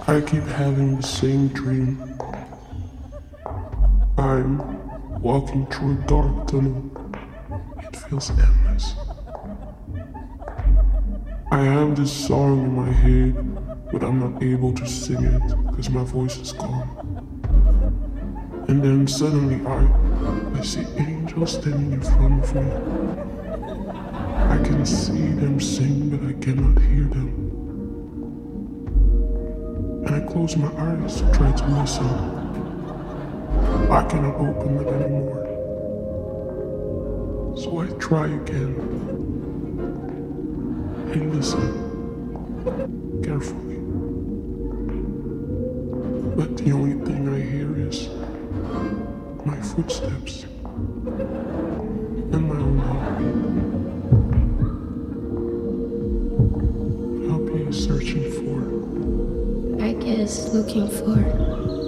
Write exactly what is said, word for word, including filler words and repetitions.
I keep having the same dream. I'm walking through a dark tunnel. It feels endless. I have this song in my head, but I'm not able to sing it because my voice is gone. And then suddenly I, I see angels standing in front of me. I can see them sing, but I cannot hear them. And I close my eyes to try to listen. I cannot open them anymore. So I try again. I listen carefully. But the only thing I hear is my footsteps and my own heartbeat. What are you searching for? I guess looking for